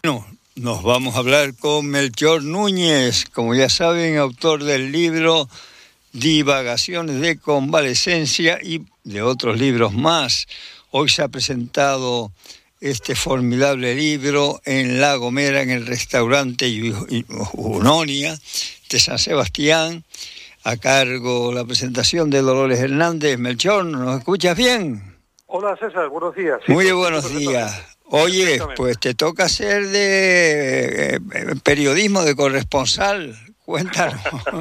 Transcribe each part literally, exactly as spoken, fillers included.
Bueno, nos vamos a hablar con Melchor Núñez, como ya saben, autor del libro Divagaciones de Convalescencia y de otros libros más. Hoy se ha presentado este formidable libro en La Gomera, en el restaurante Junonia de San Sebastián, a cargo la presentación de Dolores Hernández. Melchor, ¿nos escuchas bien? Hola César, buenos días. Sí, Muy buenos días. Oye, pues te toca ser de eh, periodismo, de corresponsal. Cuéntanos,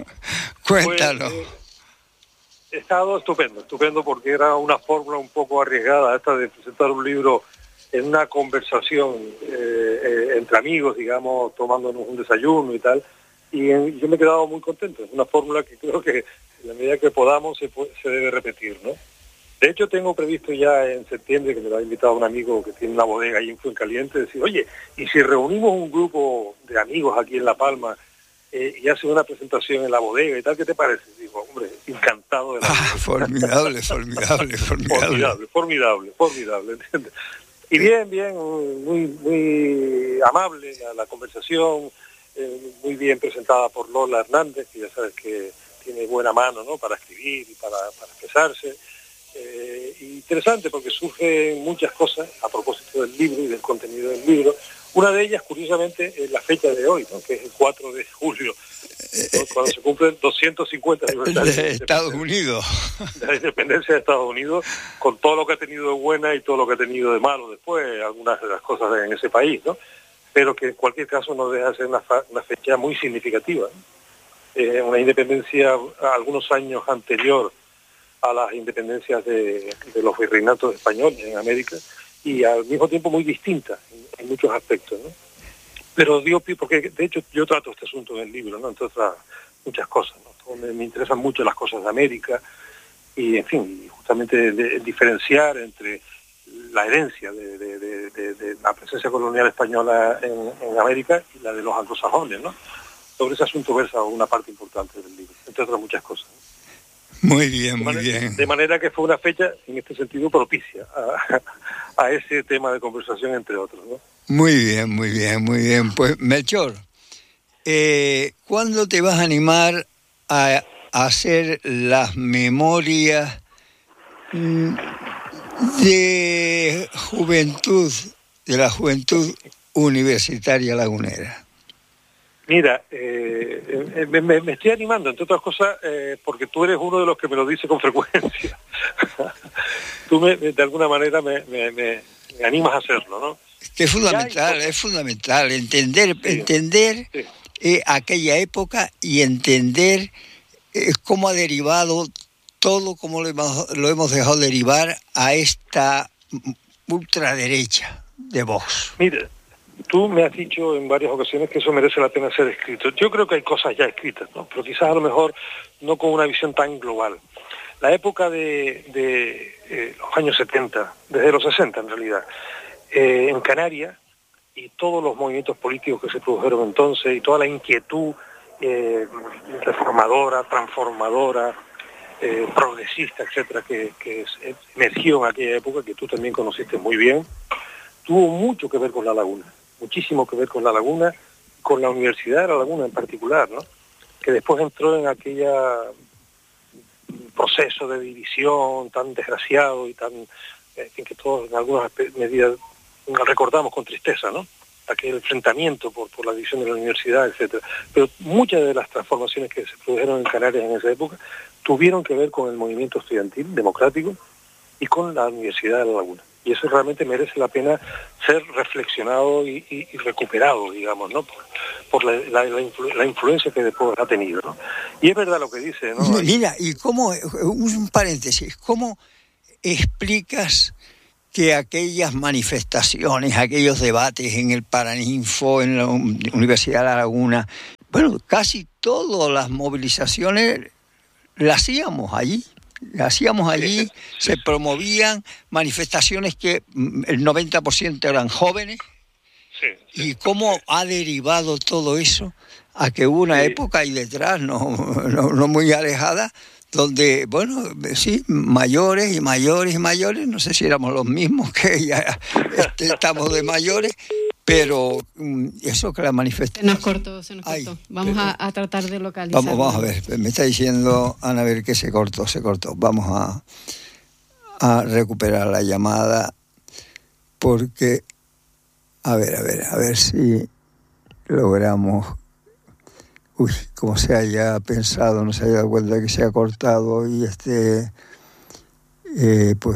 cuéntanos. Pues, eh, he estado estupendo, estupendo porque era una fórmula un poco arriesgada esta de presentar un libro en una conversación eh, eh, entre amigos, digamos, tomándonos un desayuno y tal. Y en, yo me he quedado muy contento. Es una fórmula que creo que en la medida que podamos se, puede, se debe repetir, ¿no? De hecho, tengo previsto ya en septiembre, que me lo ha invitado un amigo que tiene una bodega ahí en Fuencaliente, decir, oye, y si reunimos un grupo de amigos aquí en La Palma eh, y hacen una presentación en la bodega y tal, ¿qué te parece? Digo, hombre, encantado de la ah, formidable, formidable, formidable. Formidable, formidable, formidable, ¿entiendes? Y bien, bien, muy, muy amable la, la conversación, eh, muy bien presentada por Lola Hernández, que ya sabes que tiene buena mano, ¿no?, para escribir y para, para expresarse. Eh, interesante porque surgen muchas cosas a propósito del libro y del contenido del libro. Una de ellas, curiosamente, es la fecha de hoy, ¿no?, que es el cuatro de julio, ¿no?, cuando se cumplen doscientos cincuenta aniversarios de Estados Unidos, de la independencia de Estados Unidos, con todo lo que ha tenido de buena y todo lo que ha tenido de malo después, algunas de las cosas en ese país, ¿no? Pero que en cualquier caso no deja de ser una, una fecha muy significativa, ¿no? Eh, una independencia algunos años anterior a las independencias de, de los virreinatos españoles en América, y al mismo tiempo muy distinta en, en muchos aspectos, ¿no? Pero digo, porque de hecho yo trato este asunto en el libro, ¿no?, entre otras muchas cosas, ¿no? Me, me interesan mucho las cosas de América y, en fin, justamente de, de diferenciar entre la herencia de, de, de, de, de la presencia colonial española en, en América y la de los anglosajones, ¿no? Sobre ese asunto versa una parte importante del libro, entre otras muchas cosas, ¿no? Muy bien, muy manera, bien. De manera que fue una fecha, en este sentido, propicia a, a ese tema de conversación, entre otros, ¿no? Muy bien, muy bien, muy bien. Pues, Melchor, eh, ¿cuándo te vas a animar a, a hacer las memorias de juventud, de la juventud universitaria lagunera? Mira, eh, me, me, me estoy animando, entre otras cosas, eh, porque tú eres uno de los que me lo dice con frecuencia. Tú, me, de alguna manera, me, me, me, me animas a hacerlo, ¿no? Que es fundamental, es fundamental entender, sí, entender sí. Eh, aquella época y entender eh, cómo ha derivado todo, cómo lo hemos, lo hemos dejado derivar a esta ultraderecha de Vox. Mira, tú me has dicho en varias ocasiones que eso merece la pena ser escrito. Yo creo que hay cosas ya escritas, ¿no?, pero quizás a lo mejor no con una visión tan global. La época de, de eh, los años setenta, desde los sesenta en realidad, eh, en Canarias, y todos los movimientos políticos que se produjeron entonces, y toda la inquietud eh, reformadora, transformadora, eh, progresista, etcétera, que, que emergió en aquella época, que tú también conociste muy bien, tuvo mucho que ver con La Laguna. Muchísimo que ver con La Laguna, con la Universidad de La Laguna en particular, ¿no?, que después entró en aquella proceso de división tan desgraciado y tan, en que todos en algunas medidas recordamos con tristeza, ¿no?, aquel enfrentamiento por, por la división de la universidad, etcétera. Pero muchas de las transformaciones que se produjeron en Canarias en esa época tuvieron que ver con el movimiento estudiantil democrático y con la Universidad de La Laguna. Y eso realmente merece la pena ser reflexionado y, y, y recuperado, digamos, ¿no?, por, por la, la, la, influ, la influencia que después ha tenido, ¿no? Y es verdad lo que dice, ¿no? Mira, y cómo, un paréntesis, ¿cómo explicas que aquellas manifestaciones, aquellos debates en el Paraninfo, en la Universidad de La Laguna, bueno, casi todas las movilizaciones las hacíamos allí? Hacíamos allí, sí, se promovían manifestaciones que el noventa por ciento eran jóvenes. Sí, sí, ¿Y cómo sí. ha derivado todo eso a que hubo una sí. época ahí detrás, no, no, no muy alejada, donde, bueno, sí, mayores y mayores y mayores, no sé si éramos los mismos que ya este, estamos de mayores, Pero eso que la manifestación... Se nos cortó, se nos cortó. Ay, vamos a, a tratar de localizar. Vamos, vamos a ver, me está diciendo Ana, a ver que se cortó, se cortó. Vamos a, a recuperar la llamada porque, a ver, a ver, a ver si logramos... Uy, como se haya pensado, no se haya dado cuenta de que se ha cortado y esté, eh, pues,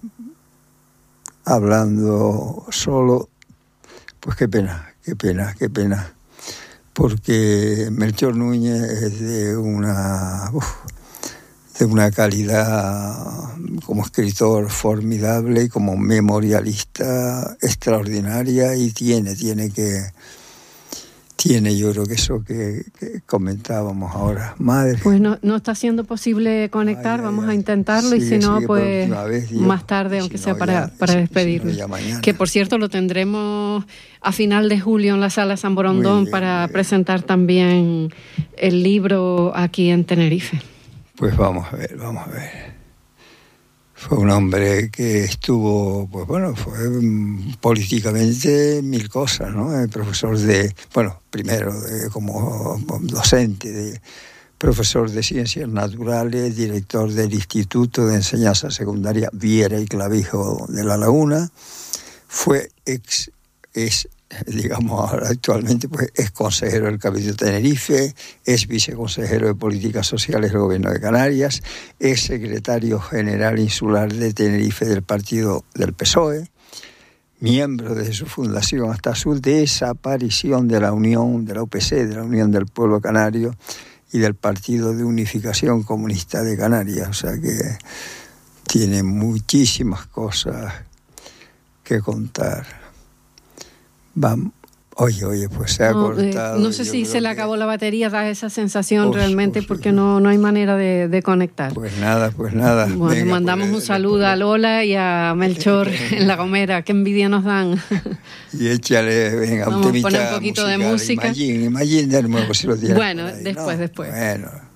hablando solo... Pues qué pena, qué pena, qué pena, porque Melchor Núñez es de una, uf, de una calidad como escritor formidable y como memorialista extraordinaria y tiene, tiene que... Tiene, yo creo que eso que, que comentábamos ahora. Madre. Pues no, no está siendo posible conectar, ay, vamos ay, a intentarlo sí, y si no, pues vez, Dios, más tarde, aunque si sea no, para, ya, para despedirnos. Si no, que por cierto lo tendremos a final de julio en la Sala San Borondón bien, para presentar también el libro aquí en Tenerife. Pues vamos a ver, vamos a ver. Fue un hombre que estuvo, pues bueno, fue políticamente mil cosas, ¿no? El profesor de, bueno, primero de, como docente, de, profesor de Ciencias Naturales, director del Instituto de Enseñanza Secundaria Viera y Clavijo de La Laguna, fue ex, es, digamos ahora actualmente, pues es consejero del Cabildo de Tenerife, es viceconsejero de Políticas Sociales del Gobierno de Canarias, es secretario general insular de Tenerife del partido del P S O E, miembro desde su fundación hasta su desaparición de la Unión, de la U P C, de la Unión del Pueblo Canario y del Partido de Unificación Comunista de Canarias. O sea que tiene muchísimas cosas que contar. Vamos. Oye, oye, pues se ha no, cortado. Eh, no sé si se le acabó que... la batería, da esa sensación uf, realmente uf, porque no, no hay manera de, de conectar. Pues nada, pues nada. Bueno, venga, mandamos pues, un saludo le... a Lola y a Melchor en La Gomera. Qué envidia nos dan. Y échale, venga, vamos un temita a poner un poquito musical, de música. Imagine, imagine de nuevo si lo tienes. Bueno, ahí, después, ¿no? después. Bueno.